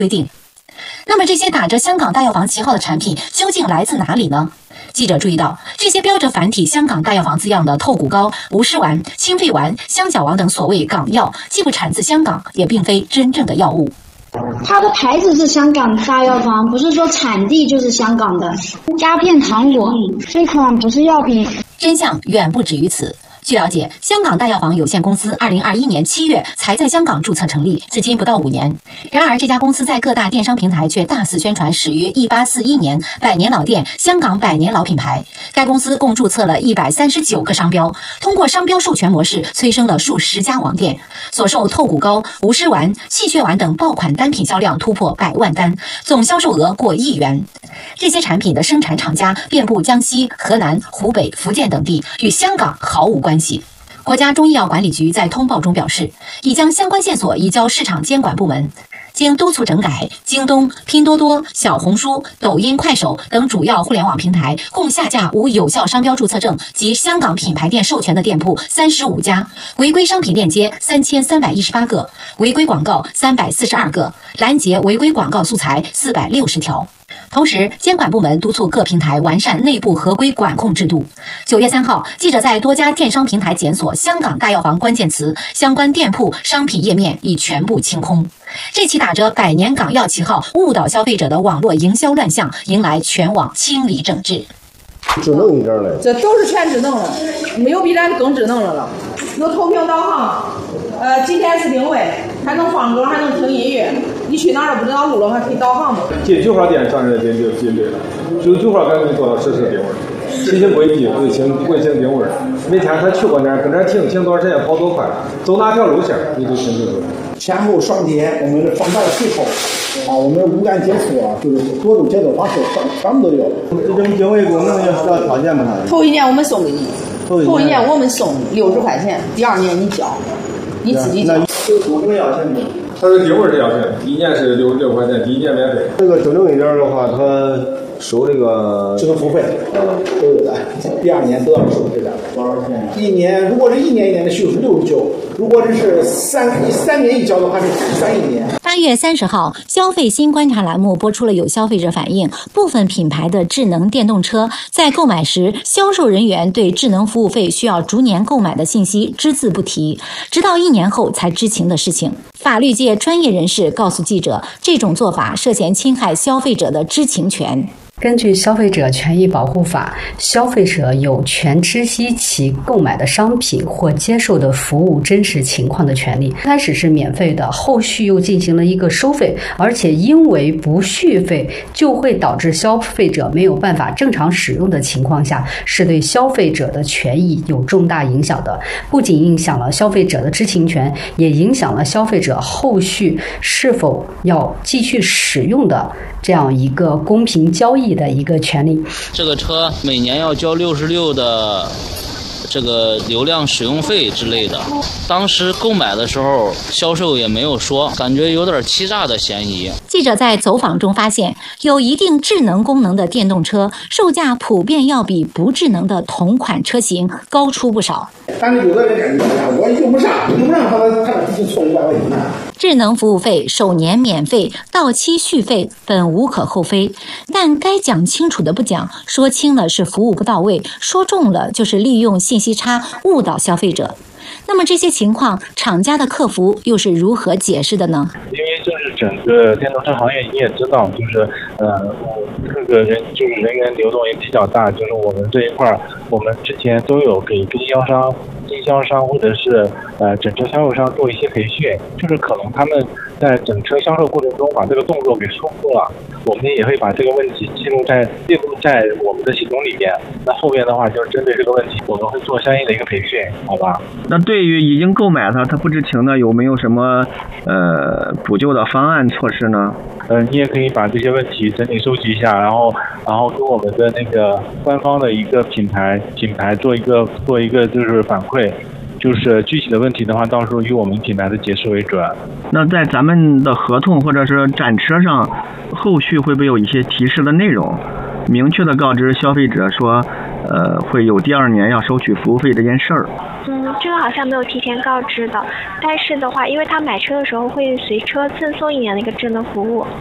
规定。那么这些打着香港大药房旗号的产品究竟来自哪里呢？记者注意到，这些标着繁体香港大药房字样的透骨膏、无虱丸、清肺丸、香角王等所谓港药，既不产自香港，也并非真正的药物。 它的牌子是香港大药房，不是说产地就是香港的。鸦片糖果这款不是药品。 真相远不止于此。据了解，香港大药房有限公司2021年7月才在香港注册成立，至今不到5年。然而，这家公司在各大电商平台却大肆宣传始于1841年百年老店、香港百年老品牌。该公司共注册了139个商标，通过商标授权模式催生了数十家网店，所售透骨膏、无虱丸、气血丸等爆款单品销量突破100万单，总销售额过亿元。这些产品的生产厂家遍布江西、河南、湖北、福建等地，与香港毫无关系。国家中医药管理局在通报中表示，已将相关线索移交市场监管部门。经督促整改，京东、拼多多、小红书、抖音、快手等主要互联网平台共下架无有效商标注册证及香港品牌店授权的店铺35家，违规商品链接3318个，违规广告342个，拦截违规广告素材460条。同时，监管部门督促各平台完善内部合规管控制度。9月3号，记者在多家电商平台检索香港大药房关键词，相关店铺商品页面已全部清空。这起打着百年港药旗号误导消费者的网络营销乱象，迎来全网清理整治。 只弄一张了， 这都是全只弄了，没有比咱更只弄了。有投屏导航，GPS 定位，还能放歌，还能听音乐。你去哪儿不知道路了，还可以导航嘛。 进9号店上人店就进对了，只有9号才能做到实时定位，实行轨迹、卫星定位。每天他去过哪儿，跟哪儿停多少时间，跑多快，走哪条路线，你都清楚。 前后双电，我们的放大气候啊，我们的无感接触啊，就是多种节奏方式，什么都有。 这种定位功能要需要条件吗？ 头一年我们送给你，头一年我们送60块钱，第2年你交，你自己交。 我们要钱的。 它是定位是要钱，1年是66块钱，第1年免费。这个正正一点的话，它收这个智能付费，都有的。第2年都要收这个，多少钱？一年，如果是1年1年的续是69，如果这是3年一交的话是31年。 8月30号，消费新观察栏目播出了有消费者反映，部分品牌的智能电动车在购买时，销售人员对智能服务费需要逐年购买的信息只字不提，直到1年后才知情的事情。法律界专业人士告诉记者，这种做法涉嫌侵害消费者的知情权。 根据《消费者权益保护法》，消费者有权知悉其购买的商品或接受的服务真实情况的权利。开始是免费的，后续又进行了一个收费，而且因为不续费就会导致消费者没有办法正常使用的情况下，是对消费者的权益有重大影响的。不仅影响了消费者的知情权，也影响了消费者后续是否要继续使用的这样一个公平交易的一个权利。 这个车每年要交66的这个流量使用费之类的，当时购买的时候销售也没有说，感觉有点欺诈的嫌疑。 记者在走访中发现，有一定智能功能的电动车售价普遍要比不智能的同款车型高出不少。 但是有的人感觉我用不上他的提醒错500块钱。 智能服务费首年免费，到期续费本无可厚非，但该讲清楚的不讲，说轻了是服务不到位，说重了就是利用信息差误导消费者。那么这些情况，厂家的客服又是如何解释的呢？ 因为就是整个电动车行业，你也知道，就是各个人员流动也比较大，就是我们这一块，我们之前都有给经销商或者是整车销售商做一些培训，就是可能他们在整车销售过程中把这个动作给疏忽了，我们也会把这个问题记录在我们的系统里面。那后面的话就是针对这个问题，我们会做相应的一个培训，好吧？ 那对于已经购买他不知情的，有没有什么补救的方案措施呢？ 你也可以把这些问题整理收集一下，然后跟我们的那个官方的一个品牌做一个就是反馈。就是具体的问题的话，到时候以我们品牌的解释为准。 那在咱们的合同或者是展车上，后续会不会有一些提示的内容，明确的告知消费者说，会有第2年要收取服务费这件事儿？ 这个好像没有提前告知的，但是的话，因为他买车的时候会随车赠送1年的一个智能服务。